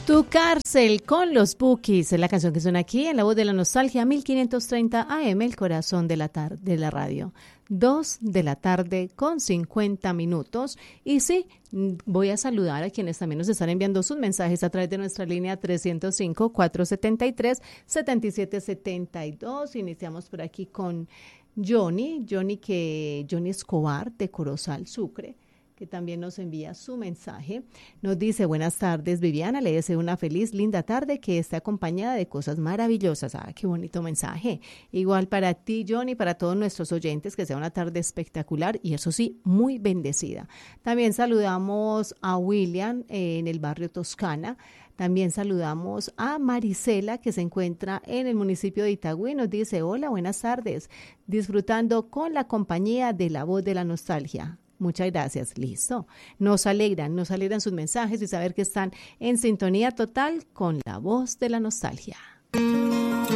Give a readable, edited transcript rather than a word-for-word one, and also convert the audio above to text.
Tu cárcel con los Bukis es la canción que suena aquí en La Voz de la Nostalgia, 1530 AM, el corazón de la radio. 2 de la tarde con 50 minutos. Y sí, voy a saludar a quienes también nos están enviando sus mensajes a través de nuestra línea 305-473-7772. Iniciamos por aquí con Johnny Escobar de Corozal, Sucre, que también nos envía su mensaje. Nos dice: buenas tardes, Viviana, le deseo una feliz, linda tarde que esté acompañada de cosas maravillosas. Ah, qué bonito mensaje. Igual para ti, Johnny, para todos nuestros oyentes, que sea una tarde espectacular y eso sí, muy bendecida. También saludamos a William en el barrio Toscana. También saludamos a Marisela, que se encuentra en el municipio de Itagüí. Nos dice: hola, buenas tardes, disfrutando con la compañía de La Voz de la Nostalgia. Muchas gracias. Listo. Nos alegran sus mensajes y saber que están en sintonía total con La Voz de la Nostalgia.